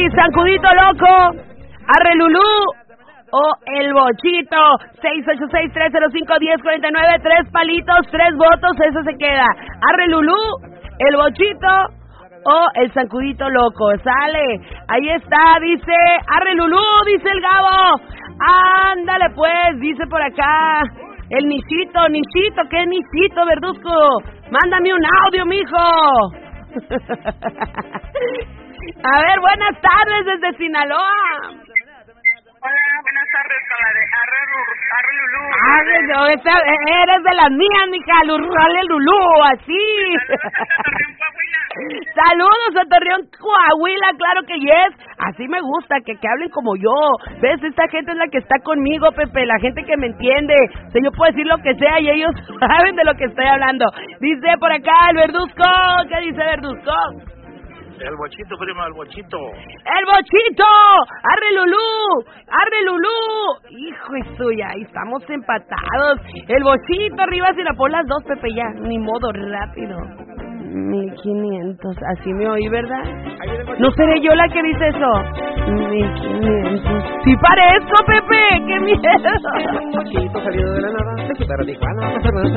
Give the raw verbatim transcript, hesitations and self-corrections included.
Zancudito Loco, Arre Lulú o el Bochito. Seis ocho seis, tres cero cinco, uno cero cuatro nueve. Tres palitos, tres votos, eso se queda. Arre Lulú, el Bochito o el Zancudito Loco. Sale, ahí está, dice Arre Lulú, dice el Gabo. Ándale pues, dice por acá el Nishito. Nishito, ¿qué Nishito, Verduzco? Mándame un audio, mijo. A ver, buenas tardes desde Sinaloa. Hola, buenas tardes con la de Arre, Arre Lulú. Arre, no, esa, eres de las mías, mija, Arre Lulú, así. Saludos a Torreón, Coahuila, claro que yes. Así me gusta, que, que hablen como yo. ¿Ves? Esta gente es la que está conmigo, Pepe, la gente que me entiende. O sea, yo puedo decir lo que sea y ellos saben de lo que estoy hablando. Dice por acá el Verduzco. ¿Qué dice Verduzco? El Bochito, primo, el Bochito. ¡El Bochito! ¡Arre Lulú! ¡Arre Lulú! Hijo y suya, ahí estamos empatados. El Bochito arriba, si la pon las dos, Pepe, ya. Ni modo, rápido. mil quinientos, así me oí, ¿verdad? ¿No seré yo la que dice eso? mil quinientos. ¡Sí parezco, Pepe! ¡Qué miedo! El Bochito salió de la nada, de su Tijuana.